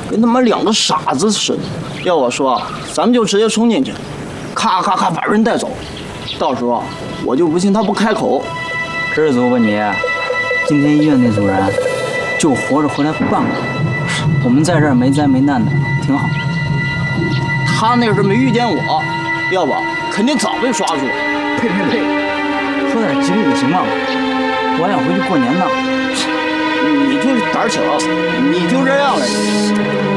跟他妈两个傻子似的。要我说，咱们就直接冲进去，咔咔咔把人带走。到时候我就不信他不开口。 知足吧你，今天医院那组人就活着回来半个，我们在这儿没灾没难的，挺好。 他那是没遇见我，要不肯定早被抓住了。 呸呸呸！说点吉利的行吗？我还想回去过年呢。 你就是胆小，你就这样了。